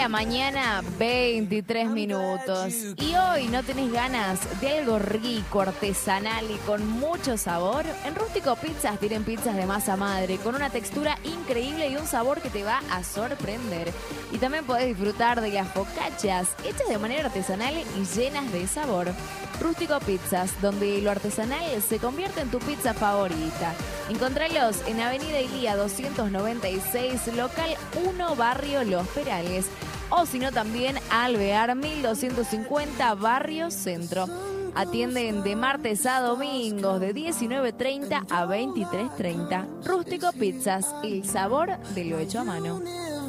la mañana, 23 minutos. Y hoy no tenés ganas de algo rico, artesanal y con mucho sabor. En Rústico Pizzas tienen pizzas de masa madre con una textura increíble y un sabor que te va a sorprender. Y también podés disfrutar de las focaccias hechas de manera artesanal y llenas de sabor. Rústico Pizzas, donde lo artesanal se convierte en tu pizza favorita. Encontralos en Avenida Ilía 296, local 1, barrio Los Perales. O si no, también Alvear 1250, barrio Centro. Atienden de martes a domingos de 19:30 a 23:30. Rústico Pizzas, el sabor de lo hecho a mano.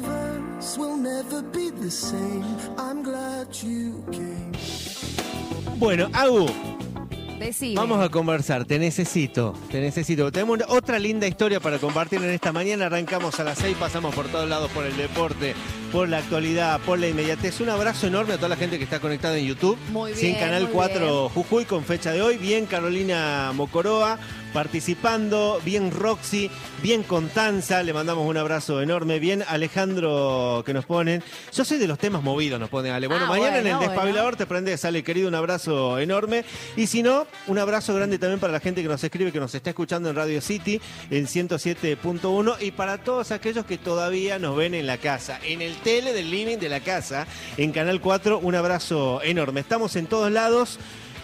Bueno, Agu, Decime. vamos a conversar, te necesito. Tenemos otra linda historia para compartir en esta mañana. Arrancamos a las 6, pasamos por todos lados, por el deporte, por la actualidad, por la inmediatez. Un abrazo enorme a toda la gente que está conectada en YouTube. Muy Sí, en bien, Canal muy 4 Jujuy con fecha de hoy. Bien Carolina Mocoroa participando, bien Roxy, bien Constanza, le mandamos un abrazo enorme, bien Alejandro que nos ponen. Yo soy de los temas movidos, nos pone Ale. Bueno, mañana en el despabilador te prendes, Ale, querido, un abrazo enorme. Y si no, un abrazo grande también para la gente que nos escribe, que nos está escuchando en Radio City, en 107.1, y para todos aquellos que todavía nos ven en la casa, en el tele del living de la casa, en Canal 4, un abrazo enorme. Estamos en todos lados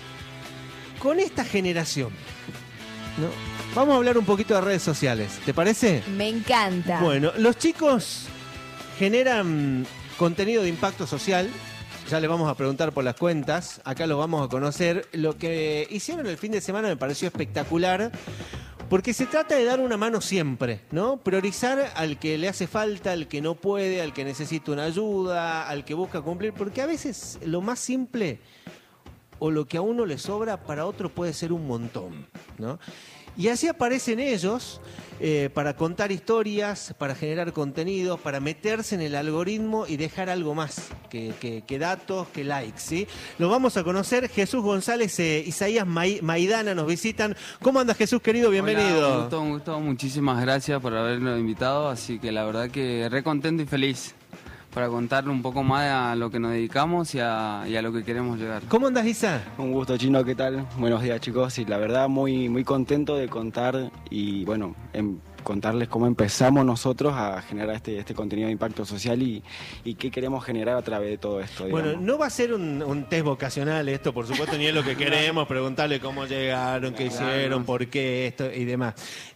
con esta generación, ¿no? Vamos a hablar un poquito de redes sociales, ¿te parece? Me encanta. Bueno, los chicos generan contenido de impacto social. Ya les vamos a preguntar por las cuentas, acá los vamos a conocer. Lo que hicieron el fin de semana me pareció espectacular, porque se trata de dar una mano siempre, ¿no? Priorizar al que le hace falta, al que no puede, al que necesita una ayuda, al que busca cumplir, porque a veces lo más simple o lo que a uno le sobra, para otro puede ser un montón, ¿no? Y así aparecen ellos para contar historias, para generar contenidos, para meterse en el algoritmo y dejar algo más que datos, que likes, ¿sí? Lo vamos a conocer. Jesús González, Isaías Maidana nos visitan. ¿Cómo andas, Jesús, querido? Bienvenido. Hola, un gusto. Muchísimas gracias por habernos invitado. Así que la verdad que re contento y feliz para contarle un poco más a lo que nos dedicamos y a lo que queremos llegar. ¿Cómo andas, Isa? Un gusto, Chino, ¿qué tal? Buenos días, chicos. Y la verdad, muy contento de contar y, bueno, contarles cómo empezamos nosotros a generar este contenido de impacto social y qué queremos generar a través de todo esto, digamos. Bueno, no va a ser un test vocacional esto, por supuesto, ni es lo que queremos, preguntarle cómo llegaron, qué hicieron, por qué esto y demás.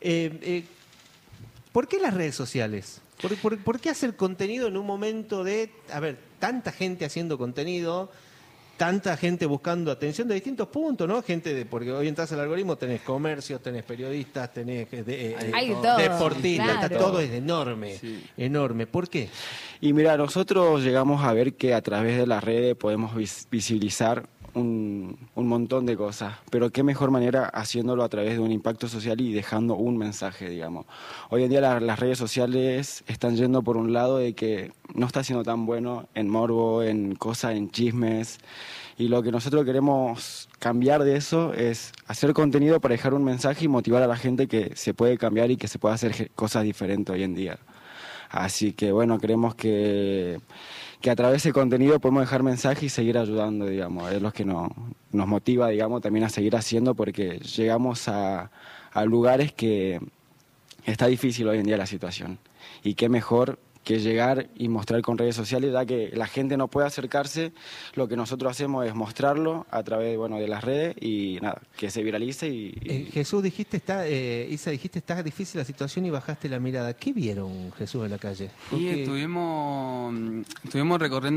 ¿Por qué las redes sociales? ¿Por qué hacer contenido en un momento de, tanta gente haciendo contenido, tanta gente buscando atención de distintos puntos, ¿no? Porque hoy entras al algoritmo, tenés comercios, tenés periodistas, tenés deportistas, claro. todo es enorme, Sí. enorme. ¿Por qué? Y mira, nosotros llegamos a ver que a través de las redes podemos visibilizar un montón de cosas, pero qué mejor manera haciéndolo a través de un impacto social y dejando un mensaje, digamos. Hoy en día las redes sociales están yendo por un lado de que no está siendo tan bueno en morbo, en cosas, en chismes, y lo que nosotros queremos cambiar de eso es hacer contenido para dejar un mensaje y motivar a la gente que se puede cambiar y que se puede hacer cosas diferentes hoy en día. Así que bueno, creemos que a través de ese contenido podemos dejar mensaje y seguir ayudando, digamos. Es lo que nos motiva, digamos, también a seguir haciendo, porque llegamos a lugares que está difícil hoy en día la situación. Y qué mejor que llegar y mostrar con redes sociales, ya que la gente no puede acercarse. Lo que nosotros hacemos es mostrarlo a través, de las redes y nada, que se viralice y Jesús, Isa, dijiste está difícil la situación y bajaste la mirada. ¿Qué vieron, Jesús, en la calle? Y estuvimos recorriendo